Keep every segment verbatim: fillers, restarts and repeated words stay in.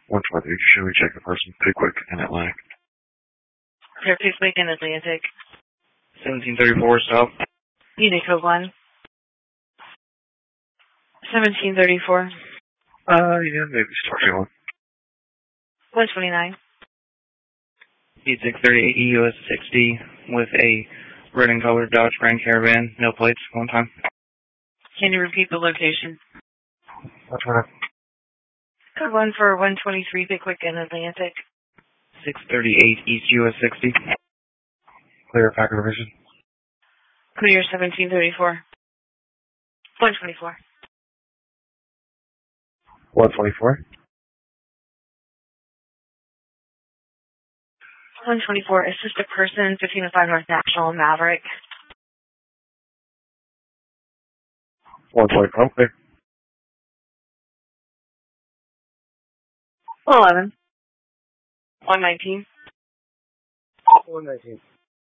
one twenty-three, should we check the person? Pickwick and Atlantic. Clear Pickwick and Atlantic. seventeen thirty-four South. Unit code one. seventeen thirty-four. Uh, yeah, maybe start one. one twenty-nine. P six thirty-eight U S sixty with a red and colored Dodge Grand Caravan, no plates, one time. Can you repeat the location? That's right. Code one for one twenty-three Pickwick and Atlantic. six thirty-eight East U S sixty. Clear Packer Division. Clear seventeen thirty-four. one twenty-four. one twenty-four. one twenty-four, assist a person, fifteen oh five North National, Maverick. one twenty-four, okay. one eleven. one nineteen. one nineteen.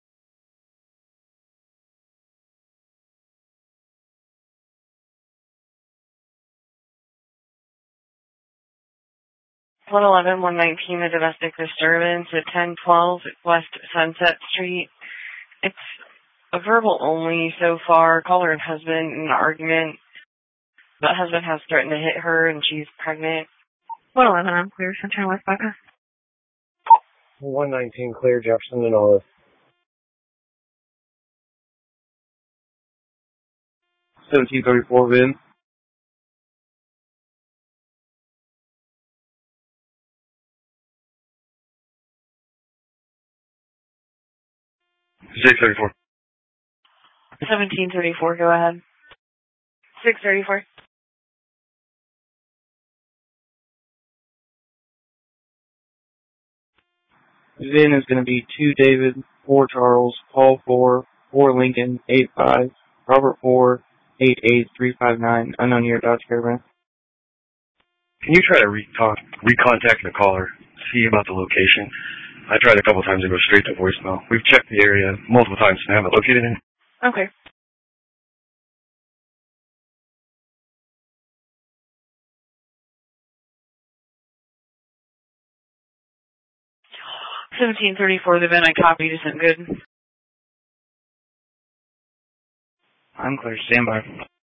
one eleven, one nineteen, a domestic disturbance at ten twelve West Sunset Street. It's a verbal only so far. Caller and husband in an argument. The husband has threatened to hit her and she's pregnant. one eleven, I'm clear. Sunshine West Bypass. one nineteen, clear Jefferson and Olive. seventeen thirty-four Vin. six thirty-four. seventeen thirty-four, go ahead. six thirty-four. Vin is going to be two David, four Charles, Paul four, four Lincoln, eight five, Robert four, eight eight, three five nine, unknown year Dodge Caravan. Can you try to recon- recontact the caller, see about the location? I tried a couple times to go straight to voicemail. We've checked the area multiple times and haven't located it. Okay. seventeen thirty-four, the event I copied isn't good. I'm clear, stand by.